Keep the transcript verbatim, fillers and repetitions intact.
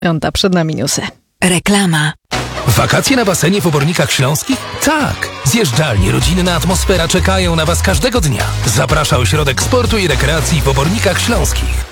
Piąta, przed nami newsy. Reklama. Wakacje na basenie w Obornikach Śląskich? Tak! Zjeżdżalnie, rodzinna atmosfera czekają na Was każdego dnia. Zaprasza Ośrodek Sportu i Rekreacji w Obornikach Śląskich.